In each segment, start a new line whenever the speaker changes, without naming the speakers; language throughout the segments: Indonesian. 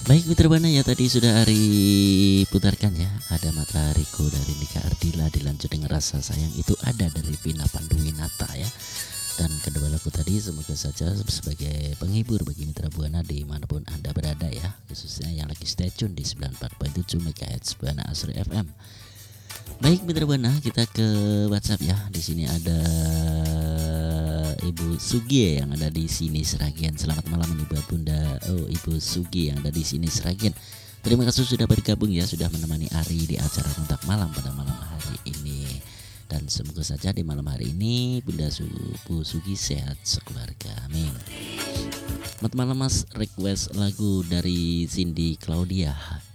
Baik Mitra Buana ya, tadi sudah Ari putarkan ya. Ada Matahariku dari Nika Ardila, dilanjut dengan Rasa Sayang itu ada dari Vina Panduwinata ya. Dan kedua lagu tadi semoga saja sebagai penghibur bagi Mitra Buana dimanapun Anda berada ya, khususnya yang lagi stay tune di 94.7 MHz Buana Asri FM. Baik Mitra Buana, kita ke WhatsApp ya. Di sini ada Ibu Sugi yang ada di sini Seragen. Selamat malam ini buat Bunda. Oh, Ibu Sugi yang ada di sini Seragen. Terima kasih sudah bergabung ya, sudah menemani Ari di acara Kontak Malam pada malam hari ini. Dan semoga saja di malam hari ini Bunda Bu Sugi sehat sekeluarga. Amin. Selamat malam Mas, request lagu dari Cindy Claudia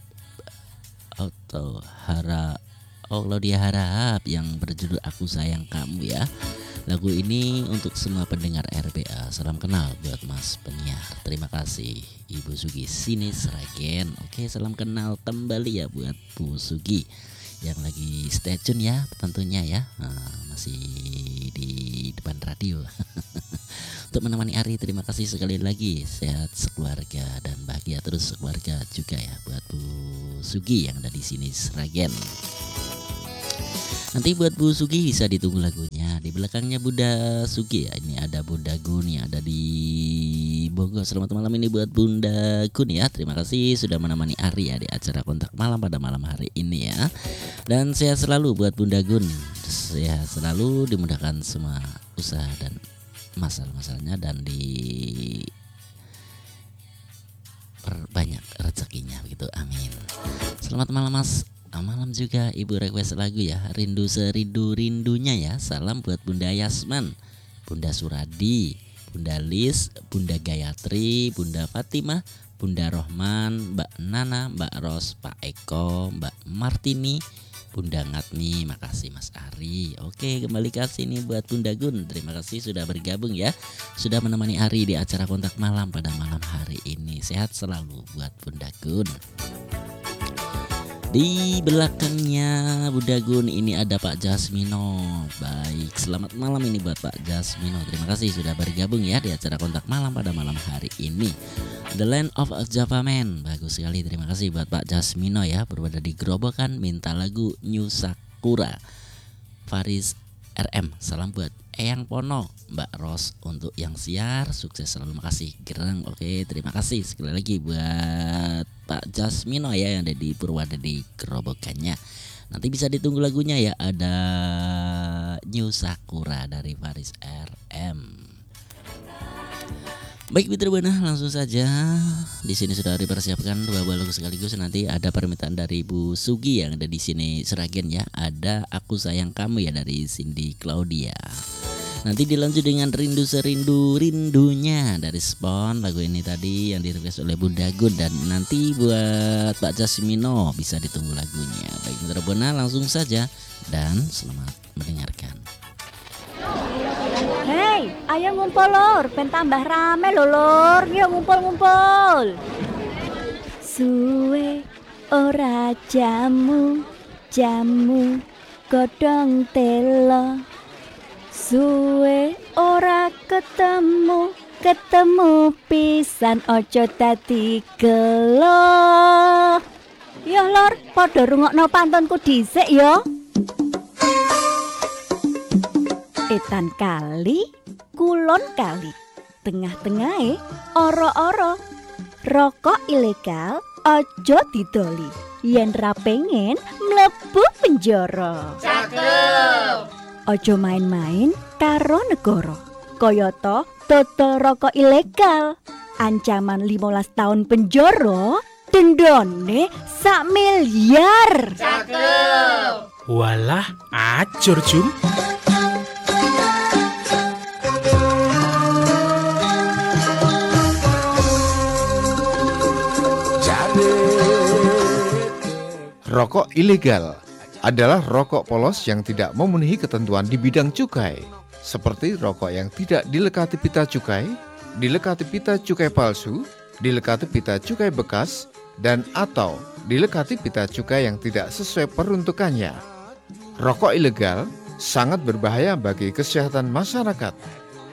atau Claudia Harahap yang berjudul Aku Sayang Kamu ya. Lagu ini untuk semua pendengar RBA. Salam kenal buat Mas penyiar. Terima kasih Ibu Sugi sini Seragen. Oke, salam kenal kembali ya buat Bu Sugi yang lagi stay tune ya tentunya ya. Masih di depan radio. Untuk menemani Ari, terima kasih sekali lagi. Sehat sekeluarga dan bahagia terus sekeluarga juga ya buat Bu Sugi yang ada di sini Seragen. Nanti buat Bu Sugi bisa ditunggu lagunya. Di belakangnya Bunda Sugi ya. Ini ada Bunda Gun yang ada di Bogor. Selamat malam ini buat Bunda Gun ya. Terima kasih sudah menemani Ari ya di acara Kontak Malam pada malam hari ini ya. Dan sehat selalu buat Bunda Gun. Sehat selalu, dimudahkan semua usaha dan masalah-masalahnya, dan perbanyak rezekinya begitu. Amin. Selamat malam Mas. Malam juga Ibu request lagu ya, Rindu Serindu-rindunya ya. Salam buat Bunda Yasman, Bunda Suradi, Bunda Lis, Bunda Gayatri, Bunda Fatimah, Bunda Rohman, Mbak Nana, Mbak Ros, Pak Eko, Mbak Martini, Bunda Ngatmi. Makasih Mas Ari. Oke, kembali kasih nih buat Bunda Gun. Terima kasih sudah bergabung ya, sudah menemani Ari di acara Kontak Malam pada malam hari ini. Sehat selalu buat Bunda Gun. Di belakangnya Bunda Gun ini ada Pak Jasmino. Baik, selamat malam ini buat Pak Jasmino. Terima kasih sudah bergabung ya di acara Kontak Malam pada malam hari ini. The Land of Java Man. Bagus sekali, terima kasih buat Pak Jasmino ya. Berada di Gerobokan, minta lagu New Sakura Faris RM. Salam buat Eyang Pono, Mbak Ros untuk yang siar. Sukses selalu, makasih Gerang. Oke, terima kasih sekali lagi buat Pak Jasmino ya yang ada di Purwodadi Gerobokannya. Nanti bisa ditunggu lagunya ya. Ada New Sakura dari Faris RM. Baik Mitra Buana, langsung saja. Di sini sudah dipersiapkan dua balok sekaligus. Nanti ada permintaan dari Bu Sugi yang ada di sini Seragen ya. Ada Aku Sayang Kamu ya dari Cindy Claudia. Nanti dilanjut dengan Rindu Serindu-rindunya dari Spon. Lagu ini tadi yang direquest oleh Bunda Gun. Dan nanti buat Pak Jasmino bisa ditunggu lagunya. Baik Mitra Buana, langsung saja dan selamat mendengarkan.
Hei, ayo ngumpul lor, ben tambah rame lho lor. Yuk ngumpul-ngumpul. Suwe ora jamu godhong telo. Suwe ora ketemu pisan ojo dadi gelo. Yo lor, padha rungokno pantunku dhisik yo. Etan kali, kulon kali, tengah-tengahe oro-oro. Rokok ilegal ojo didoli, yen ra pengen mlebu penjara. Cakep. Ojo main-main karo negara, kayata dodol rokok ilegal. Ancaman 15 tahun penjara, dendane 1 miliar. Cakep.
Walah, acur Jum.
Rokok ilegal adalah rokok polos yang tidak memenuhi ketentuan di bidang cukai, seperti rokok yang tidak dilekati pita cukai, dilekati pita cukai palsu, dilekati pita cukai bekas, dan atau dilekati pita cukai yang tidak sesuai peruntukannya. Rokok ilegal sangat berbahaya bagi kesehatan masyarakat.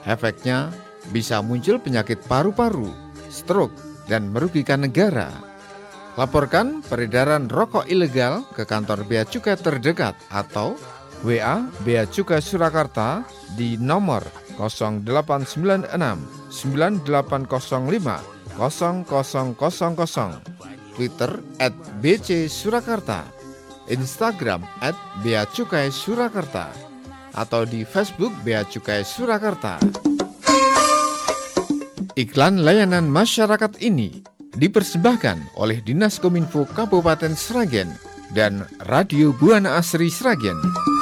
Efeknya bisa muncul penyakit paru-paru, stroke, dan merugikan negara. Laporkan peredaran rokok ilegal ke kantor Bea Cukai terdekat atau WA Bea Cukai Surakarta di nomor 0896 9805 0000, Twitter @bc-surakarta, Instagram @Bea Cukai Surakarta, atau di Facebook Bea Cukai Surakarta. Iklan layanan masyarakat ini dipersembahkan oleh Dinas Kominfo Kabupaten Sragen dan Radio Buana Asri Sragen.